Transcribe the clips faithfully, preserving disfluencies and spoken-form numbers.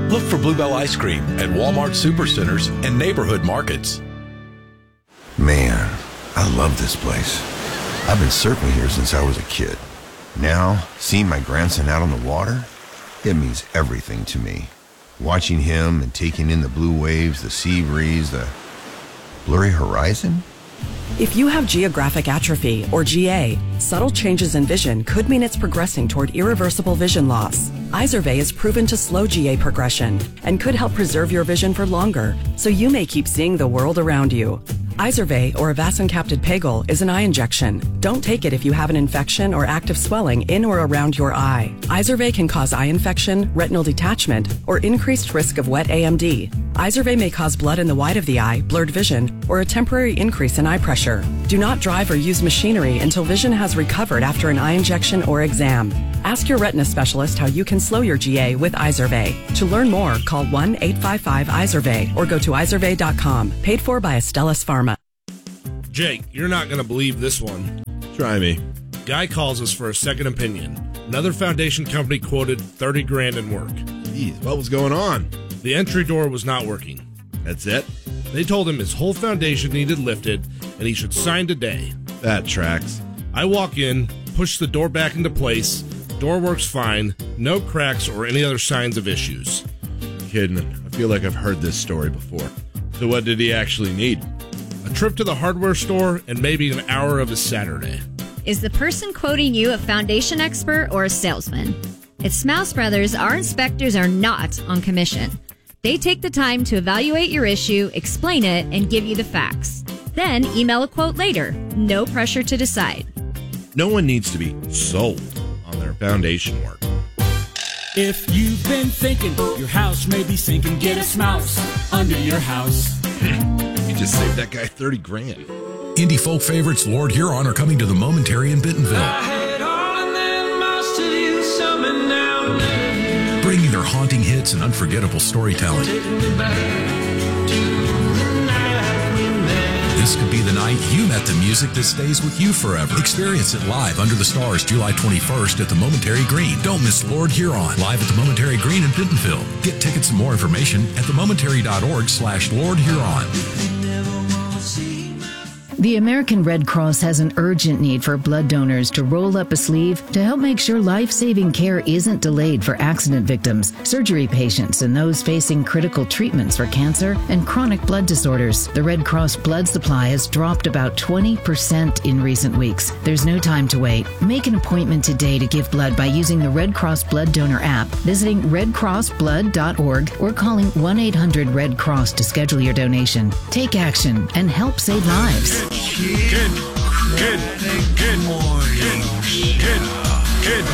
Look for Bluebell Ice Cream at Walmart Supercenters and neighborhood markets. Man, I love this place. I've been surfing here since I was a kid. Now, seeing my grandson out on the water, it means everything to me. Watching him and taking in the blue waves, the sea breeze, the blurry horizon. If you have geographic atrophy, or G A, subtle changes in vision could mean it's progressing toward irreversible vision loss. Izervay is proven to slow G A progression and could help preserve your vision for longer, so you may keep seeing the world around you. Izervay, or avacincaptad pegol, is an eye injection. Don't take it if you have an infection or active swelling in or around your eye. Izervay can cause eye infection, retinal detachment, or increased risk of wet A M D. Izervay may cause blood in the white of the eye, blurred vision, or a temporary increase in eye pressure. Do not drive or use machinery until vision has recovered after an eye injection or exam. Ask your retina specialist how you can slow your G A with Izervay. To learn more, call one eight five five Izervay or go to izervay dot com. Paid for by Astellas Pharma. Jake, you're not going to believe this one. Try me. Guy calls us for a second opinion. Another foundation company quoted thirty grand in work. Jeez, what was going on? The entry door was not working. That's it? They told him his whole foundation needed lifted and he should sign today. That tracks. I walk in, push the door back into place. Door works fine. No cracks or any other signs of issues. Kidding. I feel like I've heard this story before. So what did he actually need? A trip to the hardware store and maybe an hour of his Saturday. Is the person quoting you a foundation expert or a salesman? At Smouse Brothers, our inspectors are not on commission. They take the time to evaluate your issue, explain it, and give you the facts. Then email a quote later. No pressure to decide. No one needs to be sold on their foundation work. If you've been thinking your house may be sinking, get a Smouse under your house. You just saved that guy thirty grand. Indie folk favorites Lord Huron are coming to the Momentary in Bentonville. Bringing their haunting hits and unforgettable storytelling. This could be the night you met the music that stays with you forever. Experience it live under the stars July twenty-first at the Momentary Green. Don't miss Lord Huron live at the Momentary Green in Bentonville. Get tickets and more information at themomentary.org slash Lord Huron. The American Red Cross has an urgent need for blood donors to roll up a sleeve to help make sure life-saving care isn't delayed for accident victims, surgery patients, and those facing critical treatments for cancer and chronic blood disorders. The Red Cross blood supply has dropped about twenty percent in recent weeks. There's no time to wait. Make an appointment today to give blood by using the Red Cross Blood Donor app, visiting red cross blood dot org, or calling one eight hundred red cross to schedule your donation. Take action and help save lives. Good, good, good, good morning. Good, good, good.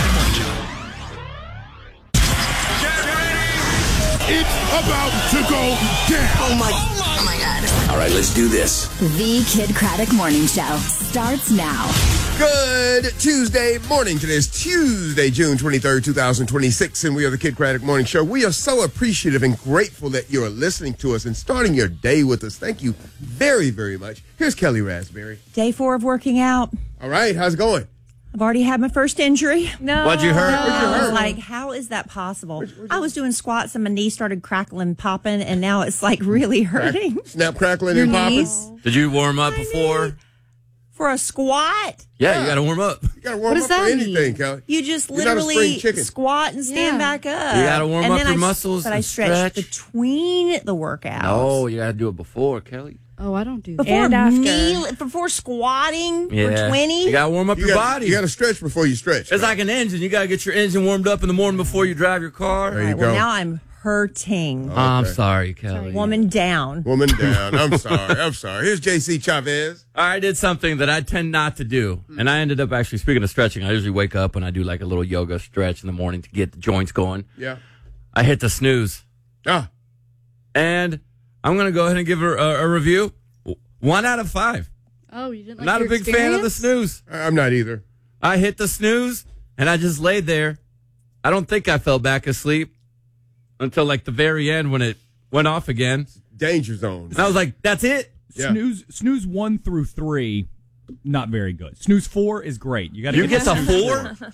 It's about to go down. Oh my, oh my God. All right, let's do this. The Kid Craddock Morning Show starts now. Good Tuesday morning. Today is Tuesday, June twenty-third, twenty twenty-six, and we are the Kid Craddock Morning Show. We are so appreciative and grateful that you are listening to us and starting your day with us. Thank you very, very much. Here's Kelly Raspberry. Day four of working out. All right, how's it going? I've already had my first injury. No. What'd you hurt? No. What'd you hurt? I was like, how is that possible? Where'd, where'd I was doing squats and my knee started crackling, popping, and now it's like really hurting. Crack, snap, crackling, Your and knees? popping? Did you warm up my before? Knee. For a squat? Yeah, yeah, you got to warm up. You got to warm what up does for that anything, mean? Kelly. You just You're not a spring literally chicken. squat and stand Yeah. back up. You got to warm and up then your I, muscles But and I stretch stretch. between the workouts. No, you got to do it before, Kelly. Oh, I don't do that. Before And after. knee, before squatting Yeah. for twenty. You got to warm up You your gotta, body. You got to stretch before you stretch. It's right? like an engine. You got to get your engine warmed up in the morning before you drive your car. There you Right, well, go. now I'm hurting. Oh, Oh, I'm okay. sorry, Kelly. Woman down. Woman down. I'm sorry. I'm sorry. Here's J C Chavez. I did something that I tend not to do, and I ended up actually, speaking of stretching, I usually wake up and I do like a little yoga stretch in the morning to get the joints going. Yeah. I hit the snooze. Ah. And I'm going to go ahead and give her a, a review. One out of five. Oh, you didn't like Not a your big fan of the experience? snooze. I'm not either. I hit the snooze, and I just laid there. I don't think I fell back asleep until like the very end when it went off again. Danger zone. And I was like, that's it? Yeah. Snooze snooze one through three, not very good. Snooze four is great. You got You get to four?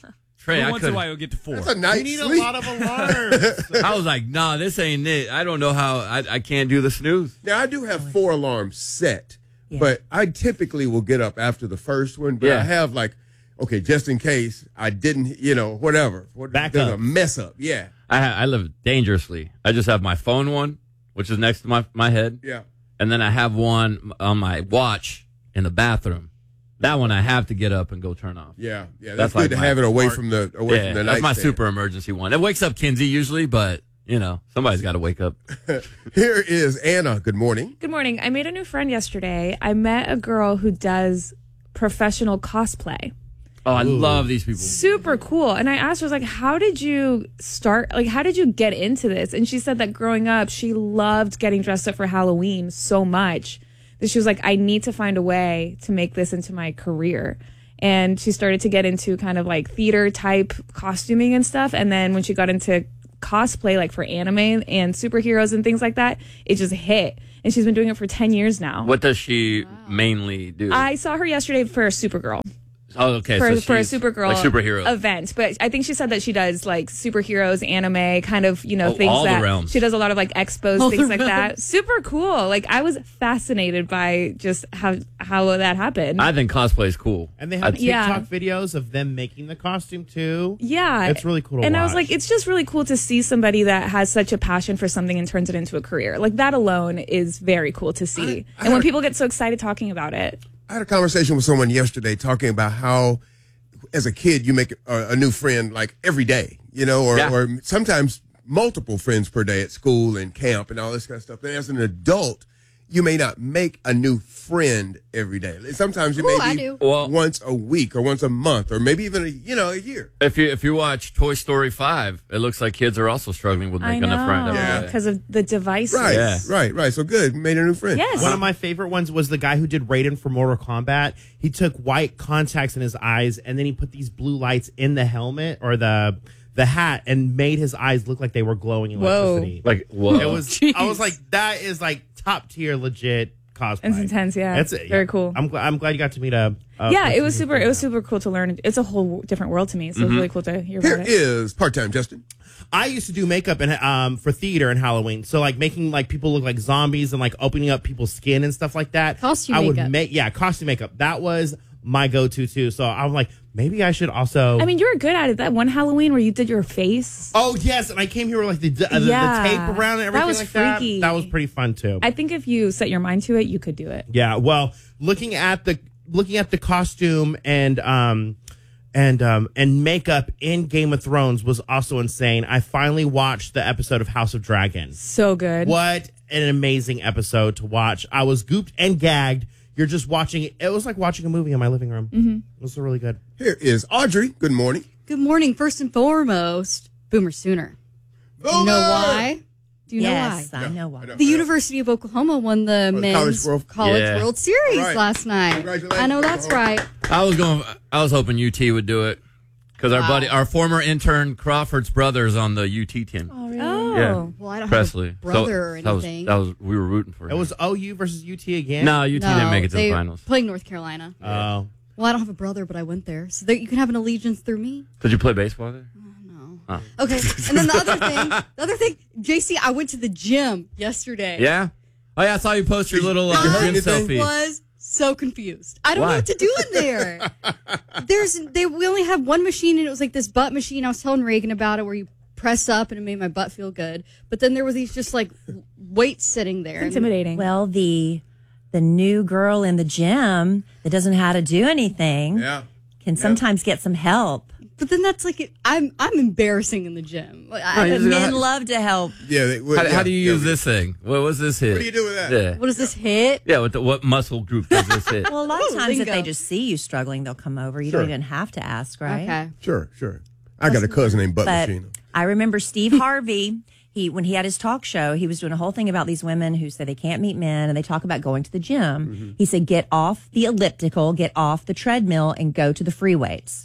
Trey, Every I once in a couldn't. while, you'll get to four. That's a night You need sleep. a lot of alarms. I was like, nah, this ain't it. I don't know how. I, I can't do the snooze. Now, I do have four alarms set, but I typically will get up after the first one. But Yeah. I have like, okay, just in case I didn't, you know, whatever. What, Back there's up. a mess up. Yeah. I ha- I live dangerously. I just have my phone one, which is next to my my head, Yeah. and then I have one on my watch in the bathroom. That one I have to get up and go turn off. Yeah. Yeah. That's, good like to my have it away smart- from the away yeah, from the that's my nightstand. super emergency one. It wakes up Kinsey usually, but you know somebody's got to wake up. Here is Anna. Good morning. Good morning. I made a new friend yesterday. I met a girl who does professional cosplay. Oh, I love these people. Super cool. And I asked her, I was like, how did you start? Like, how did you get into this? And she said that growing up, she loved getting dressed up for Halloween so much that she was like, I need to find a way to make this into my career. And she started to get into kind of like theater type costuming and stuff. And then when she got into cosplay, like for anime and superheroes and things like that, it just hit. And she's been doing it for ten years now. What does she mainly do? I saw her yesterday for Supergirl. oh, okay. For, so for a she's Supergirl like superhero. event. But I think she said that she does like superheroes, anime, kind of, you know, Oh, things all the that realms. she does a lot of like expos, All things the like that. Super cool. Like I was fascinated by just how how that happened. I think cosplay is cool. And they have I- yeah. TikTok videos of them making the costume too. Yeah. It's really cool to And watch. I was like, it's just really cool to see somebody that has such a passion for something and turns it into a career. Like that alone is very cool to see. I- I and when had a- people get so excited talking about it. I had a conversation with someone yesterday talking about how, as a kid, you make a, a new friend like every day, you know, or, Yeah. or sometimes multiple friends per day at school and camp and all this kind of stuff. And as an adult, you may not make a new friend every day. Sometimes it Ooh, may I be do. Well- once a week or once a month or maybe even a, you know, a year. If you if you watch Toy Story five, it looks like kids are also struggling with I making a friend. every know. day. Because of the devices. Right, Yeah. right, right. So good. Made a new friend. Yes. One of my favorite ones was the guy who did Raiden for Mortal Kombat. He took white contacts in his eyes and then he put these blue lights in the helmet or the the hat and made his eyes look like they were glowing Whoa. electricity. Like, whoa. It was. I was like, that is like top tier legit cosplay. It's intense, yeah. That's Very cool. I'm glad. I'm glad you got to meet a. a yeah, person it was who's super. doing It was that. super cool to learn. It's a whole different world to me, so it was really cool to hear Here about it. is part-time Justin. I used to do makeup and um for theater and Halloween. So like making like people look like zombies and like opening up people's skin and stuff like that. Costume I would makeup. make yeah costume makeup. That was my go-to too. So I'm like maybe I should also. I mean, you were good at it. That one Halloween where you did your face. Oh yes, and I came here with like the the, the- Yeah. the tape around and everything That was like freaky. that. That was pretty fun too. I think if you set your mind to it, you could do it. Yeah, well, looking at the looking at the costume and um and um and makeup in Game of Thrones was also insane. I finally watched the episode of House of Dragon. So good. What an amazing episode to watch. I was gooped and gagged. You're just watching it. It was like watching a movie in my living room. Mm-hmm. It was really good. Here is Audrey. Good morning. Good morning. First and foremost, Boomer Sooner. Do you know why? Do you Yes, know why? I know why. The University of Oklahoma won the the men's College College, World- World, Yeah. Series All right. last night. Congratulations, I know that's Oklahoma. right. I was going. I was hoping U T would do it because our Wow. buddy, our former intern Crawford's brother, is on the U T team. Oh, really? Oh, Yeah. well, I don't Presley, have a brother or that was, anything. That was we were rooting for. It him. was O U versus U T again. no U T didn't make it to they the finals. playing North Carolina. Oh. Well, I don't have a brother, but I went there, so there, you can have an allegiance through me. Did you play baseball there? No. Oh. Okay, and then the other thing, the other thing, J C, I went to the gym yesterday. Yeah. Oh yeah, I saw you post your little uh, I gym selfie. was so confused. I don't Why? know what to do in there. There's they we only have one machine, and it was like this butt machine. I was telling Reagan about it, where you press up and it made my butt feel good. But then there were these just like weights sitting there. Intimidating. Well, the the new girl in the gym that doesn't know how to do anything Yeah. can sometimes get some help. But then that's like I'm I'm embarrassing in the gym. Like, I, No, you just Men gotta- love to help. Yeah. They, well, How, yeah, how do you yeah. use this thing? What was this hit? What do you do with that? Yeah. what does this hit? Yeah. What the, what muscle group does this hit? Well, a lot of Ooh, times if bingo. they just see you struggling, they'll come over. You Sure. don't even have to ask, right? Okay. Sure, sure. I got a cousin named Butt But Machine. I remember Steve Harvey. He when he had his talk show, he was doing a whole thing about these women who say they can't meet men, and they talk about going to the gym. Mm-hmm. He said, "Get off the elliptical, get off the treadmill, and go to the free weights."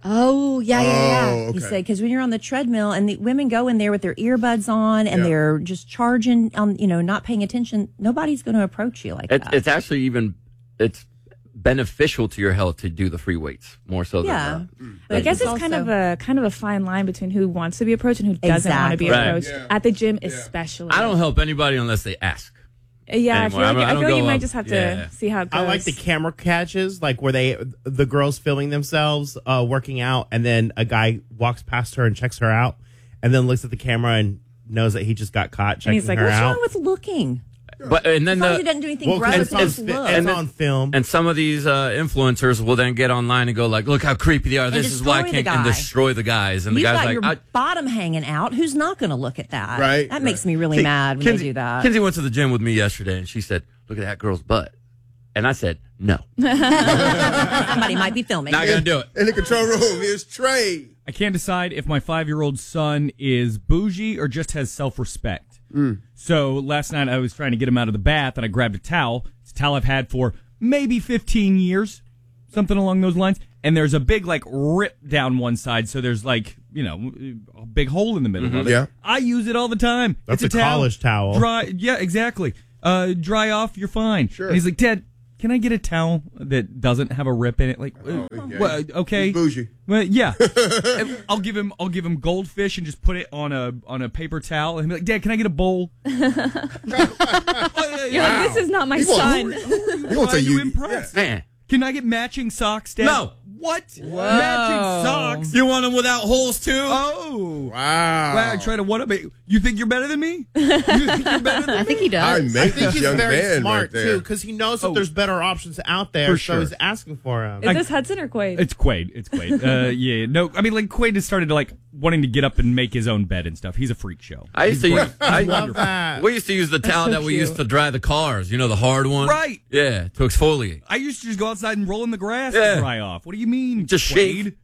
Oh yeah yeah yeah. Oh, He okay. said, because when you're on the treadmill and the women go in there with their earbuds on and Yeah. they're just charging, on, you know, not paying attention, nobody's going to approach you like It, that. it's actually even it's beneficial to your health to do the free weights more so Yeah. than I guess it's also- kind of a kind of a fine line between who wants to be approached and who doesn't want to be Exactly. Right. approached Yeah. at the gym, especially. I don't help anybody unless they ask. Yeah, I feel anymore. like, I don't- I I feel don't like you go might up- just have to yeah. see how it goes. I like the camera catches, like where they the girls filming themselves uh, working out, and then a guy walks past her and checks her out, and then looks at the camera and knows that he just got caught And checking he's like, her what's out. wrong with looking? But and then As long the as he doesn't do anything Well, 'cause gross, it's on just fi- look. it's and on film. And some of these uh, influencers will then get online and go like, "Look how creepy they are. And This is why I destroy the can't and guy. destroy the guys." And You've the got guys like, your I, bottom hanging out. Who's not going to look at that? Right, That makes me really Ki- mad when Kinsey, they do that. Kinsey went to the gym with me yesterday, and she said, "Look at that girl's butt," and I said, "No, Somebody might be filming. not gonna do it." In the control room, here's Trey. I can't decide if my five-year-old son is bougie or just has self-respect. So last night I was trying to get him out of the bath, and I grabbed a towel. It's a towel I've had for maybe fifteen years, something along those lines. And there's a big, like, rip down one side, so there's, like, you know, a big hole in the middle Mhm. of it. Yeah. I use it all the time. That's it's a a, towel. college towel. Dry, yeah, exactly. Uh, dry off, you're fine. Sure. And he's like, Dad, can I get a towel that doesn't have a rip in it? Like, uh, yeah. well, okay, He's bougie. Well, yeah. And I'll give him, I'll give him goldfish and just put it on a on a paper towel, and he'll be like, Dad, can I get a bowl? You're like, this is not my He wants- son. Why wants are a you you- impressed? Man. Can I get matching socks, Dad? No. What? Matching socks? You want them without holes too? Oh. Wow. Wow, I try to one up it. You think you're better than me? You think you're better than I think he I does. make I think this he's young very man smart right there. too, because he knows that Oh. there's better options out there, For so sure. he's asking for them. Is this Hudson or Quaid? It's Quaid. It's Quaid. uh, yeah. No, I mean, like, Quaid has started to, like, wanting to get up and make his own bed and stuff. He's a freak show. I used to He's use. great. I He's love wonderful. that. We used to use the towel so that we cute. used to dry the cars. You know, the hard one. Right. Yeah, to exfoliate. I used to just go outside and roll in the grass Yeah. to dry off. What do you mean? Just Quaid? shake.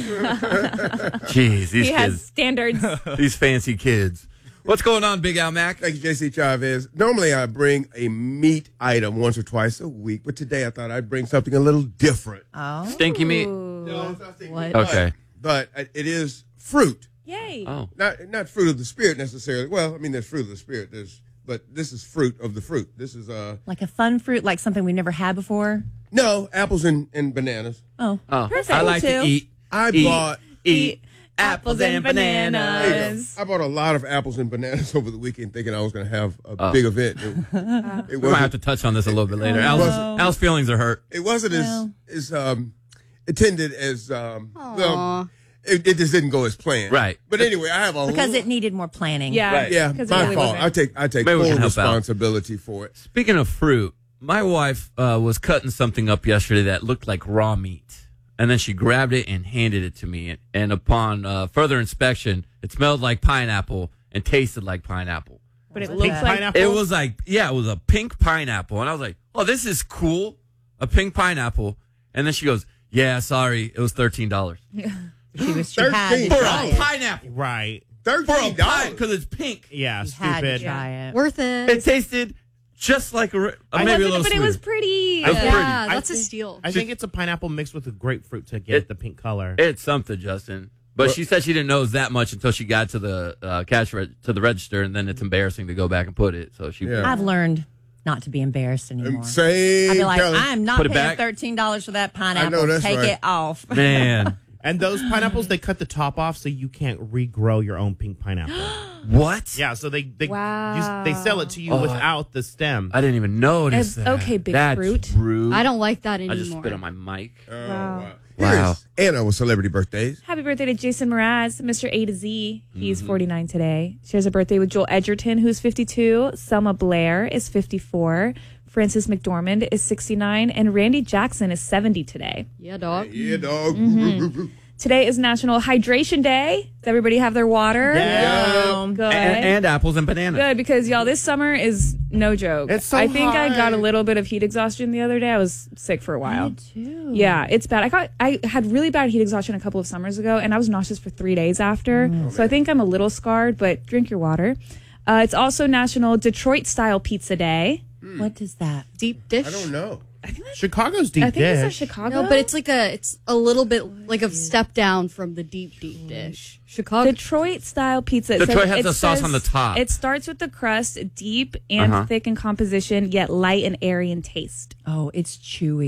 Jeez, these he has kids, standards. these fancy kids. What's going on, Big Al Mac? Thank you, J C Chavez. Normally, I bring a meat item once or twice a week, but today I thought I'd bring something a little different. Oh. Stinky meat. No, it's not stinky What? meat, Okay. But, but it is fruit. Yay. Oh. Not not fruit of the spirit necessarily. Well, I mean, there's fruit of the spirit. There's, but this is fruit of the fruit. This is uh Like a fun fruit, like something we've never had before. no apples and, and bananas. Oh, Oh, perfect. I like Too. to eat. I eat, bought eat apples and bananas. I bought a lot of apples and bananas over the weekend, thinking I was going to have a Oh. big event. It, it We might have wasn't. to touch on this a little bit later. Oh, Al's, no. Al's feelings are hurt. It wasn't Well. as as um intended as um. Aw. Well, it, it just didn't go as planned. Right. But anyway, I have a Because it needed more planning. Yeah. Right. yeah, Because my it really fault. wasn't. I take I take Maybe we full can help out. responsibility for it. Speaking of fruit, my wife uh, was cutting something up yesterday that looked like raw meat. And then she grabbed it and handed it to me. And upon uh, further inspection, it smelled like pineapple and tasted like pineapple. But it Pink looks like pineapple? It was like, yeah, it was a pink pineapple. And I was like, oh, this is cool. A pink pineapple. And then she goes, yeah, sorry, it was thirteen dollars. She was she had to thirteen For try a it. pineapple. Right. For a Thirteen pine, dollars. because it's pink. Yeah, She had to stupid. try it. Worth it. It tasted just like a, re- uh, It maybe a wasn't- little but sweeter. it was pretty. It was pretty. yeah, I that's a think- steal. I think it's a pineapple mixed with a grapefruit to get It- the pink color. It's something, Justin. But she said she didn't know it was that much until she got to the uh, cash reg- to the register, and then it's embarrassing to go back and put it. So she Yeah. I've learned not to be embarrassed anymore. Same. I'd be like, Kelly. I'm not Put it paying back. thirteen dollars for that pineapple. I know that's Take right. it off. man. And those pineapples, they cut the top off so you can't regrow your own pink pineapple. What? Yeah, so they they Wow. you, they sell it to you Oh. without the stem. I didn't even notice It's- that. okay, big That's fruit. rude. I don't like that I anymore. just spit on my mic. Oh, Wow. wow. Wow. Here's Anna with celebrity birthdays. Happy birthday to Jason Mraz, Mister A to Z. He's Mm-hmm. forty-nine today. Shares a birthday with Joel Edgerton, who's fifty-two. Selma Blair is fifty-four. Francis McDormand is sixty-nine. And Randy Jackson is seventy today. Yeah, dog. Yeah, dog. Mm-hmm. Today is National Hydration Day. Does everybody have their water? Yeah. Good. And, and apples and bananas. Good, because y'all, this summer is no joke. It's so I think I got a hot. little bit of heat exhaustion the other day. I was sick for a while. too. Yeah, it's bad. I got I had really bad heat exhaustion a couple of summers ago, and I was nauseous for three days after. So I think I'm a little scarred, but drink your water. Uh, it's also National Detroit Style Pizza Day. What is that? Deep dish. I don't know. Chicago's deep I think it's a dish. Chicago. No, but it's like a it's a little bit like a step down from the deep deep dish. Chicago. Detroit style pizza. It Detroit says- has it the sauce says on the top. It starts with the crust, deep and Uh-huh. thick in composition, yet light and airy in taste. Oh, it's chewy.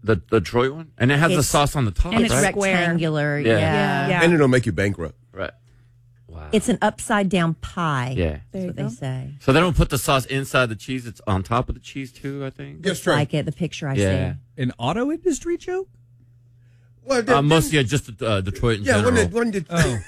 The the Detroit one, and it has the It's- sauce on the top, and it's right? rectangular. Yeah. Yeah. Yeah. And it'll make you bankrupt. Right. It's an upside down pie. Yeah. That's what they say. So they don't put the sauce inside the cheese; it's on top of the cheese too. I think. Yes, Like it, the picture I Yeah. see. An auto industry joke? Well, Uh, most yeah, just uh, Detroit in yeah, when general. did, when did Oh.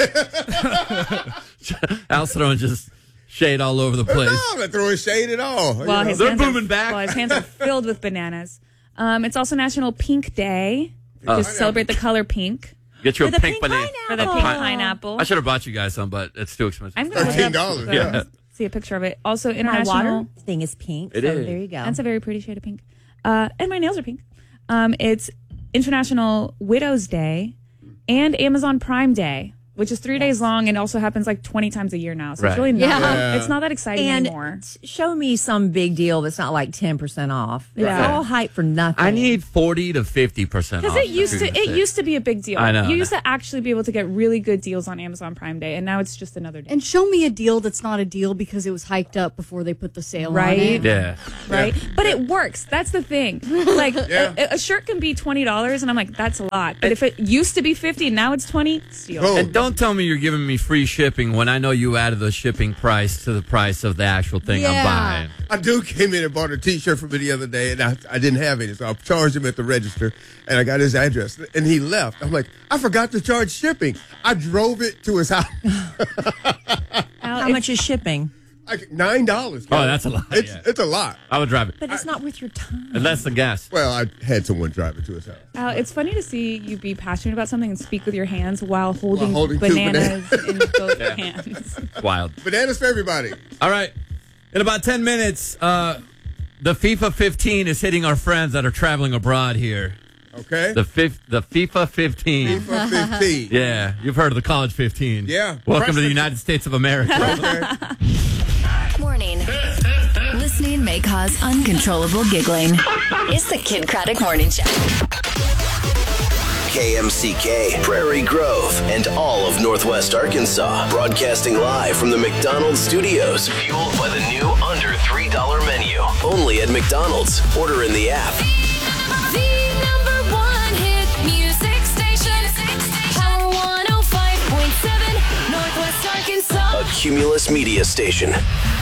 Al's throwing just shade all over the place. No, I'm not throwing shade at all. You Well, know. his They're hands are- booming back. Well, his hands are filled with bananas. Um, it's also National Pink Day. Oh. Just celebrate the color pink. Get you For a the pink pink banana. For the pink pineapple. I should have bought you guys some, but it's too expensive. I'm gonna thirteen look dollars. up, Yeah. uh, see a picture of it. Also, My international. water thing is pink. It so is. there you go. That's a very pretty shade of pink. Uh, and my nails are pink. Um, it's International Widows Day and Amazon Prime Day, which is three days long and also happens like twenty times a year now. So Right. it's really not. Yeah. Yeah. It's not that exciting and anymore. t- show me some big deal that's not like ten percent off. It's Yeah. all hype for nothing. I need forty to fifty percent off. Because it used to, for it goodness used to be a big deal. I know. You used to actually be able to get really good deals on Amazon Prime Day, and now it's just another day. And show me a deal that's not a deal because it was hyped up before they put the sale Right? on it. Yeah. Right, but it works. That's the thing. Like Yeah. a, a shirt can be twenty dollars, and I'm like, that's a lot. But if it used to be fifty, and now it's twenty, steal. Oh. And don't tell me you're giving me free shipping when I know you added the shipping price to the price of the actual thing I'm Yeah. buying. A dude came in and bought a T-shirt for me the other day, and I, I didn't have any, so I charged him at the register, and I got his address, and he left. I'm like, I forgot to charge shipping. I drove it to his house. How much is shipping? Like nine dollars. Oh, that's a lot. It's yeah. it's a lot. I would drive it. But it's not worth your time. And that's the gas. Well, I had someone drive it to his house. Al, it's funny to see you be passionate about something and speak with your hands while holding, While holding two bananas in both Yeah. hands. Wild. Bananas for everybody. All right. In about ten minutes, uh, the FIFA fifteen is hitting our friends that are traveling abroad here. Okay. The fif- the FIFA fifteen. FIFA fifteen. Yeah, you've heard of the College fifteen. Yeah. Welcome to the United States of America. Okay. Morning. Listening may cause uncontrollable giggling. It's the Kid Craddock Morning Show. K M C K, Prairie Grove, and all of Northwest Arkansas. Broadcasting live from the McDonald's studios. Fueled by the new under three dollar menu. Only at McDonald's. Order in the app. The number one hit music station. Power one oh five point seven, Northwest Arkansas. A Cumulus Media Station.